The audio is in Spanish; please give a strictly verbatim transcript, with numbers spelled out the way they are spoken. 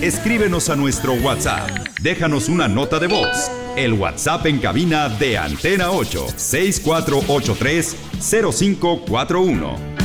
escríbenos a nuestro WhatsApp. Déjanos una nota de voz. El WhatsApp en cabina de Antena ocho, seis cuatro ocho tres, cero cinco cuatro uno.